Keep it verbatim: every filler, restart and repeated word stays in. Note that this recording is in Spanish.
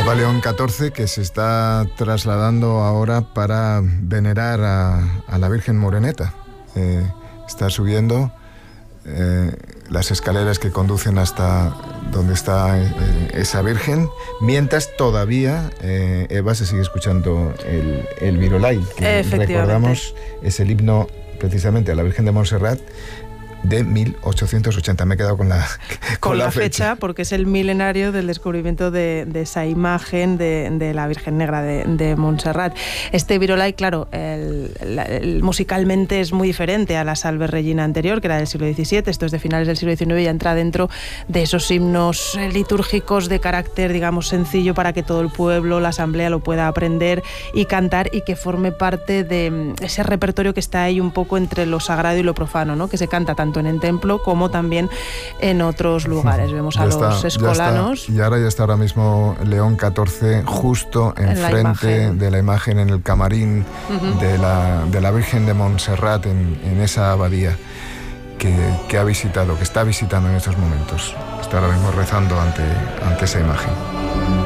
Papa León catorce, que se está trasladando ahora para venerar a, a la Virgen Moreneta. Eh, está subiendo eh, las escaleras que conducen hasta donde está eh, esa Virgen, mientras todavía eh, Eva se sigue escuchando el, el Virolai, que recordamos es el himno precisamente a la Virgen de Montserrat de mil ochocientos ochenta. Me he quedado con la, con con la, la fecha, fecha, porque es el milenario del descubrimiento de, de esa imagen de, de la Virgen Negra de, de Montserrat. Este Virolai, claro, el, el, el, musicalmente es muy diferente a la Salve Regina anterior, que era del siglo diecisiete, esto es de finales del siglo diecinueve, y ya entra dentro de esos himnos litúrgicos de carácter, digamos, sencillo, para que todo el pueblo, la asamblea, lo pueda aprender y cantar, y que forme parte de ese repertorio que está ahí un poco entre lo sagrado y lo profano, ¿no? Que se canta tanto en el templo como también en otros lugares. Vemos a está, los escolanos. Y ahora ya está ahora mismo León catorce justo enfrente en de la imagen, en el camarín uh-huh. de, la, de la Virgen de Montserrat, en, en esa abadía que, que ha visitado, que está visitando en estos momentos. Está ahora mismo rezando ante, ante esa imagen.